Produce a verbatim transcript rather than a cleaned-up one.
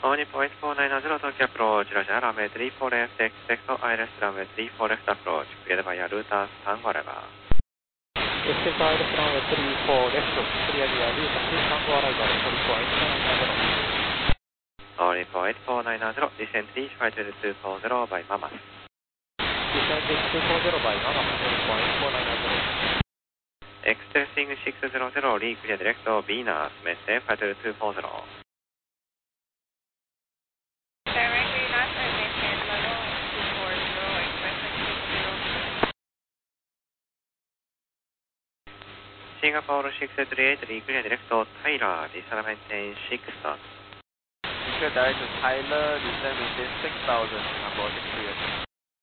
All Nippon eight four nine zero Tokyo approach, Roger, runway three four left, expect I L S runway three four left approach, cleared by Yaruta Tango arrival. Expect I L S runway three four left, cleared by Yaruta Tango arrival, Nippon eight four nine zero. All Nippon eight four nine zero, descent reach five two two four zero by Mamas. Descent reach two four zero by Mamas, Nippon eight four nine zero. Expressing six hundred, re clear direct Venus, message five two two four zero. Directly last I mentioned, level two four zero, expressing six zero. Singapore six three eight, re clear direct Tyler, descent maintain six thousand. Clear direct to Tyler, descent maintain six thousand, approach clear.